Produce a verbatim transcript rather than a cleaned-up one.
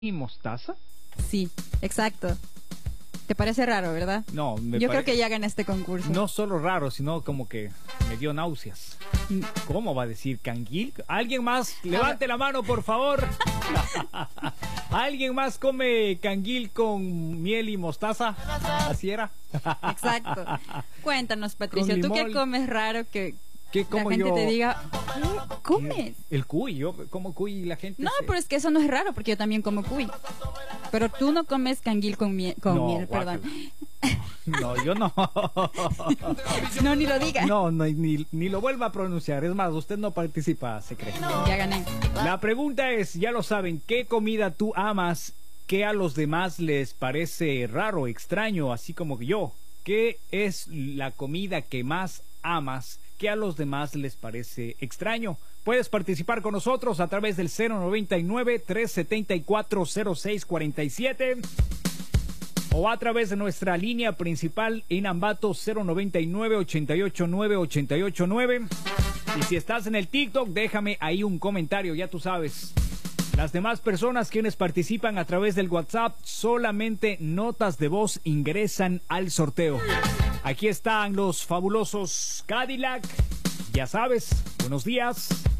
y mostaza? Sí, exacto. ¿Te parece raro, verdad? No, me Yo pare... creo que ya gané este concurso. No solo raro, sino como que me dio náuseas. ¿Cómo va a decir canguil? ¿Alguien más? Levante la mano, por favor. ¿Alguien más come canguil con miel y mostaza? ¿Así era? Exacto. Cuéntanos, Patricio, ¿tú qué comes raro que ¿Qué como la gente yo? te diga, ¿qué comes? El cuy, yo como cuy y la gente... No, se... pero es que eso no es raro, porque yo también como cuy. Pero tú no comes canguil con miel, con no, miel, guaca. perdón. No, yo no. No, ni lo diga. No, no ni, ni lo vuelva a pronunciar. Es más, usted no participa, se cree. Ya gané. La pregunta es, ya lo saben, ¿qué comida tú amas que a los demás les parece raro, extraño, así como yo? ¿Qué es la comida que más amas que a los demás les parece extraño? Puedes participar con nosotros a través del cero noventa y nueve, trescientos setenta y cuatro, cero seis cuarenta y siete o a través de nuestra línea principal en Ambato cero noventa y nueve, ochenta y ocho nueve, ochenta y ocho nueve. Y si estás en el TikTok, déjame ahí un comentario, ya tú sabes. Las demás personas quienes participan a través del WhatsApp, solamente notas de voz ingresan al sorteo. Aquí están los fabulosos Cadillac. Ya sabes, buenos días.